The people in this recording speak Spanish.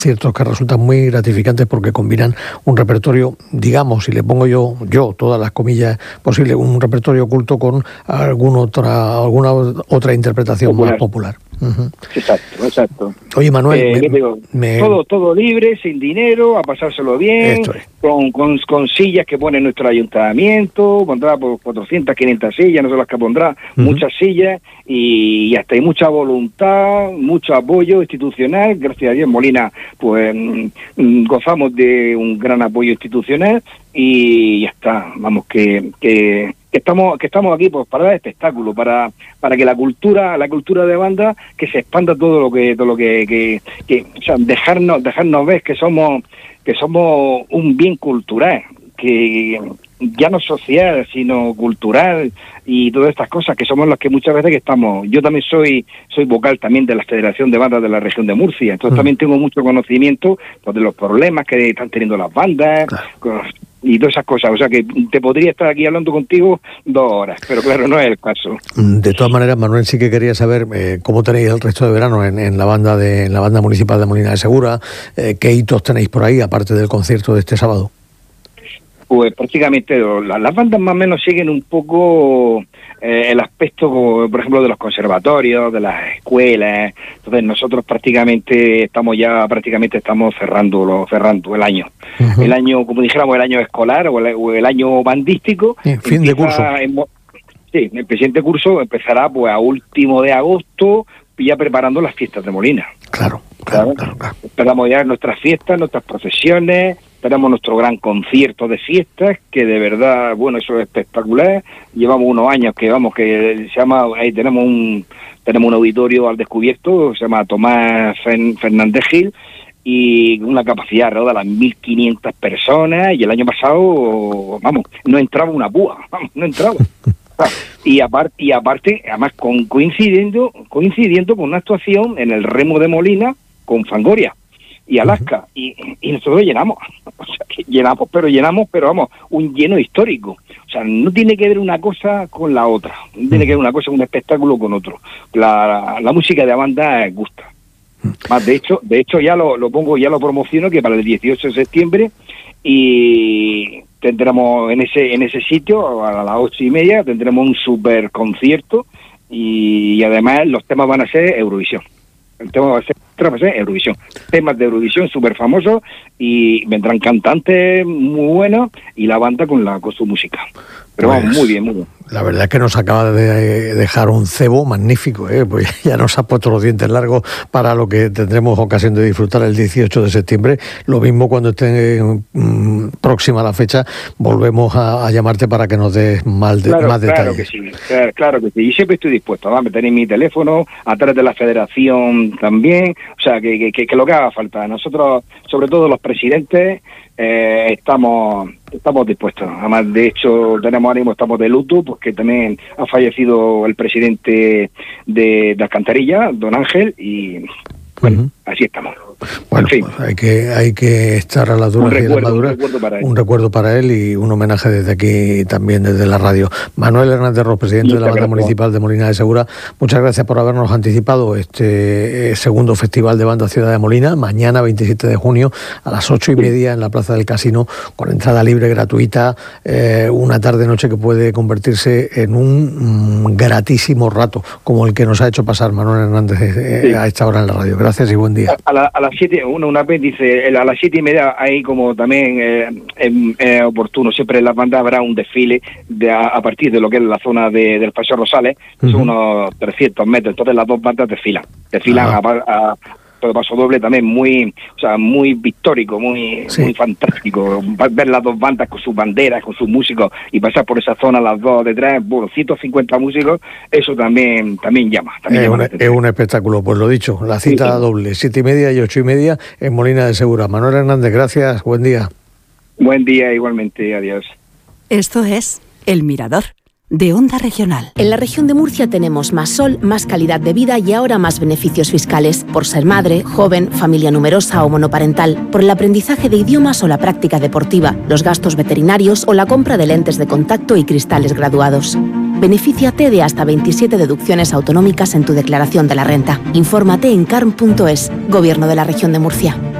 ciertos que resultan muy gratificantes porque combinan un repertorio, digamos, si le pongo yo todas las comillas posibles, un repertorio oculto con alguna otra interpretación popular. Más popular. Uh-huh. Exacto. Oye, Manuel, todo libre, sin dinero, a pasárselo bien, con sillas que pone nuestro ayuntamiento, pondrá por 400, 500 sillas, no son las que pondrá, muchas sillas, y hasta hay mucha voluntad, mucho apoyo institucional. Gracias a Dios, Molina, pues gozamos de un gran apoyo institucional, y ya está. Vamos, que estamos aquí pues para dar espectáculo, para que la cultura de banda, que se expanda todo lo que o sea, dejarnos ver que somos un bien cultural, que ya no social, sino cultural, y todas estas cosas, que somos los que muchas veces que estamos. Yo también soy vocal también de la Federación de Bandas de la región de Murcia, entonces también tengo mucho conocimiento pues, de los problemas que están teniendo las bandas, y todas esas cosas. O sea que te podría estar aquí hablando contigo 2 horas, pero claro, no es el caso. De todas maneras, Manuel, sí que quería saber cómo tenéis el resto de verano en la banda municipal de Molina de Segura, qué hitos tenéis por ahí, aparte del concierto de este sábado. Pues prácticamente las bandas más o menos siguen un poco el aspecto, por ejemplo, de los conservatorios, de las escuelas. Entonces nosotros prácticamente estamos cerrando el año. Uh-huh. El año, como dijéramos, el año escolar o el año bandístico. Fin de curso. El siguiente curso empezará pues a último de agosto, ya preparando las fiestas de Molina. Claro. Esperamos ya nuestras fiestas, nuestras procesiones. Tenemos nuestro gran concierto de fiestas, que de verdad, bueno, eso es espectacular. Llevamos unos años que se llama, ahí tenemos un auditorio al descubierto, se llama Tomás Fernández Gil, y una capacidad alrededor de las 1.500 personas, y el año pasado, no entraba una púa, no entraba. Y aparte, además coincidiendo con una actuación en el Remo de Molina con Fangoria y Alaska, y nosotros llenamos, o sea, que llenamos, pero vamos, un lleno histórico. O sea, no tiene que ver una cosa con la otra, no tiene que ver una cosa con un espectáculo con otro. La música de banda gusta. Más de hecho ya lo promociono, que para el 18 de septiembre, y tendremos en ese sitio a las 8:30 tendremos un super concierto, y además los temas van a ser Eurovisión. El tema va a ser Eurovisión. Temas de Eurovisión súper famosos, y vendrán cantantes muy buenos y la banda con su música. Pero pues, vamos, muy bien. La verdad es que nos acaba de dejar un cebo magnífico, pues ya nos ha puesto los dientes largos para lo que tendremos ocasión de disfrutar el 18 de septiembre. Lo mismo cuando esté próxima la fecha, volvemos a llamarte para que nos des más detalles. Claro que sí. Y siempre estoy dispuesto. Tenéis mi teléfono, a través de la federación también. O sea, que lo que haga falta. Nosotros, sobre todo los presidentes, estamos dispuestos. Además, de hecho, estamos de luto, porque también ha fallecido el presidente de Alcantarilla, don Ángel, y bueno, así estamos. Bueno, en fin. Pues hay que estar a la dura y a la madura. Un recuerdo para él y un homenaje desde aquí, también desde la radio. Manuel Hernández Ros, presidente de la Banda Municipal de Molina de Segura, muchas gracias por habernos anticipado este segundo Festival de Banda Ciudad de Molina, mañana 27 de junio a las 8:30 en la Plaza del Casino, con entrada libre, gratuita, una tarde-noche que puede convertirse en un gratísimo rato, como el que nos ha hecho pasar Manuel Hernández a esta hora en la radio. Gracias y buen día. A las 7, una vez dice, a las 7:30 hay como también oportuno, siempre en las bandas habrá un desfile a partir de lo que es la zona del Paseo Rosales, son unos 300 metros, entonces las dos bandas desfilan a paso doble, también muy pictórico, muy fantástico, ver las dos bandas con sus banderas, con sus músicos, y pasar por esa zona las dos detrás, 150 músicos, eso también llama. Es un espectáculo, pues lo dicho, la cita doble, 7:30 y 8:30 en Molina de Segura. Manuel Hernández, gracias, buen día. Buen día, igualmente, adiós. Esto es El Mirador, de Onda Regional. En la región de Murcia tenemos más sol, más calidad de vida y ahora más beneficios fiscales por ser madre, joven, familia numerosa o monoparental, por el aprendizaje de idiomas o la práctica deportiva, los gastos veterinarios o la compra de lentes de contacto y cristales graduados. Benefíciate de hasta 27 deducciones autonómicas en tu declaración de la renta. Infórmate en carm.es, Gobierno de la Región de Murcia.